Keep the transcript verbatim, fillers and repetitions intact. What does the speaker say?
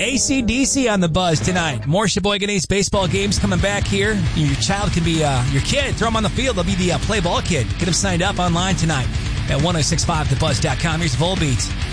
A C D C on the Buzz tonight. More Sheboygan Ace baseball games coming back here. Your child can be, uh, your kid, throw them on the field. They'll be the uh, play ball kid. Get them signed up online tonight at ten sixty-five the buzz dot com. Here's Volbeat.